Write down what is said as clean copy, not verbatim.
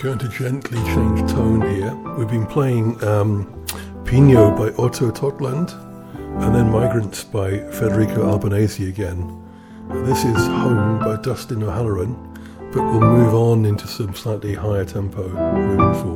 Going to gently change tone here. We've been playing Pino by Otto Totland and then Migrants by Federico Albanese again. This is Home by Dustin O'Halloran, but we'll move on into some slightly higher tempo moving forward.